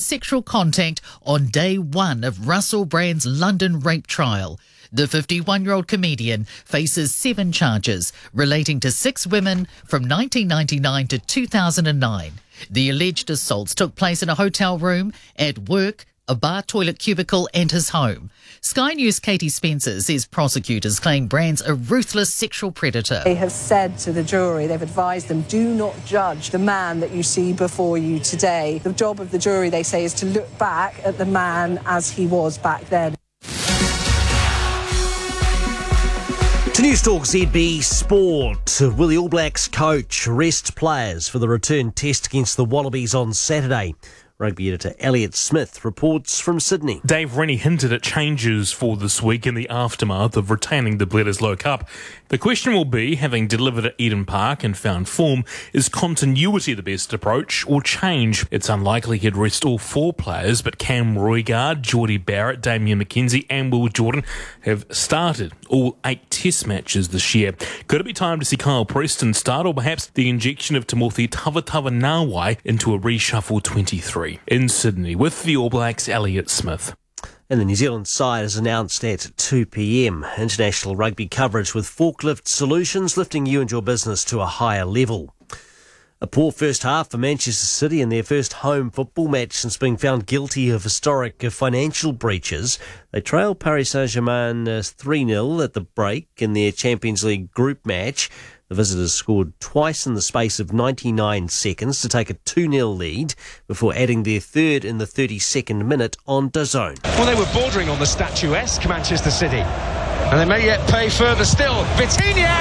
sexual contact on day one of Russell Brand's London rape trial. The 51-year-old comedian faces 7 charges relating to 6 women from 1999 to 2009. The alleged assaults took place in a hotel room, at work, a bar toilet cubicle and his home. Sky News' Katie Spencer says prosecutors claim Brand's a ruthless sexual predator. They have said to the jury, they've advised them, do not judge the man that you see before you today. The job of the jury, they say, is to look back at the man as he was back then. To Newstalk ZB Sport, will the All Blacks coach rest players for the return test against the Wallabies on Saturday? Rugby editor Elliot Smith reports from Sydney. Dave Rennie hinted at changes for this week in the aftermath of retaining the Bledisloe Cup. The question will be, having delivered at Eden Park and found form, is continuity the best approach or change? It's unlikely he'd rest all 4 players, but Cam Roigard, Geordie Barrett, Damian McKenzie and Will Jordan have started all 8 test matches this year. Could it be time to see Kyle Preston start, or perhaps the injection of Timothy Tavatava-Nawai into a reshuffle 23? In Sydney, with the All Blacks, Elliot Smith. And the New Zealand side is announced at 2 p.m. International rugby coverage with Forklift Solutions, lifting you and your business to a higher level. A poor first half for Manchester City in their first home football match since being found guilty of historic financial breaches. They trailed Paris Saint-Germain 3-0 at the break in their Champions League group match. The visitors scored twice in the space of 99 seconds to take a 2-0 lead before adding their third in the 32nd minute on DAZN. Well, they were bordering on the statuesque Manchester City, and they may yet pay further still. Vitinha!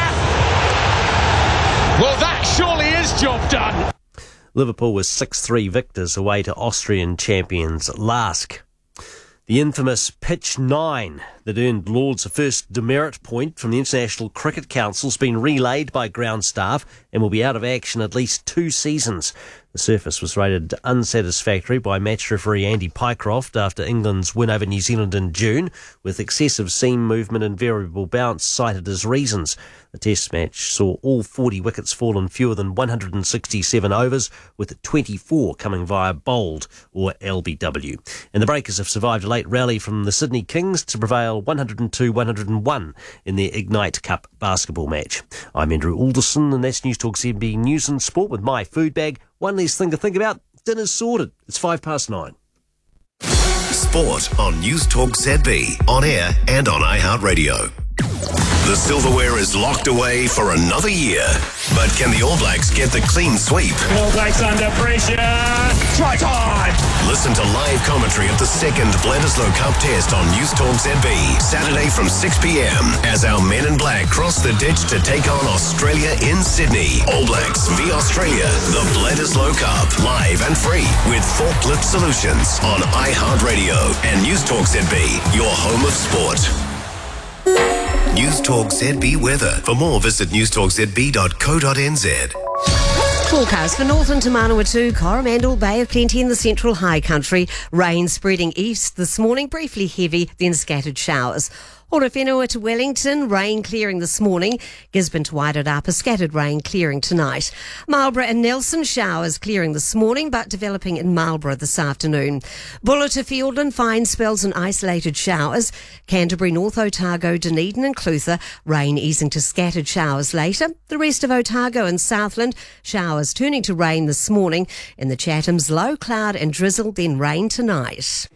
Well, that surely is job done. Liverpool was 6-3 victors away to Austrian champions LASK. The infamous Pitch 9 that earned Lords a first demerit point from the International Cricket Council has been relayed by ground staff and will be out of action at least 2 seasons. The surface was rated unsatisfactory by match referee Andy Pycroft after England's win over New Zealand in June, with excessive seam movement and variable bounce cited as reasons. The test match saw all 40 wickets fall in fewer than 167 overs, with 24 coming via bowled or LBW. And the Breakers have survived a late rally from the Sydney Kings to prevail 102-101 in their Ignite Cup basketball match. I'm Andrew Alderson, and that's Newstalk ZB News and Sport with my food bag. One less thing to think about. Dinner's sorted. It's 9:05. Sport on Newstalk ZB, on air and on iHeartRadio. The silverware is locked away for another year. But can the All Blacks get the clean sweep? All Blacks under pressure. Try time. Listen to live commentary of the second Bledisloe Cup test on Newstalk ZB, Saturday from 6 p.m. as our men in black cross the ditch to take on Australia in Sydney. All Blacks v Australia, the Bledisloe Cup, live and free with Forklift Solutions on iHeartRadio and Newstalk ZB, your home of sport. Newstalk ZB weather. For more, visit newstalkzb.co.nz. Forecast for Northern to Manawatu, Coromandel, Bay of Plenty in the central high country. Rain spreading east this morning, briefly heavy, then scattered showers. Horowhenua to Wellington, rain clearing this morning. Gisborne to Wairarapa, scattered rain clearing tonight. Marlborough and Nelson, showers clearing this morning, but developing in Marlborough this afternoon. Buller to Fiordland, fine spells and isolated showers. Canterbury, North Otago, Dunedin and Clutha, rain easing to scattered showers later. The rest of Otago and Southland, showers turning to rain this morning. In the Chathams, low cloud and drizzle, then rain tonight.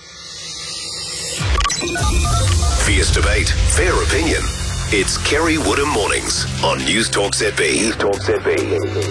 Fierce debate, fair opinion. It's Kerry Woodham Mornings on Newstalk ZB.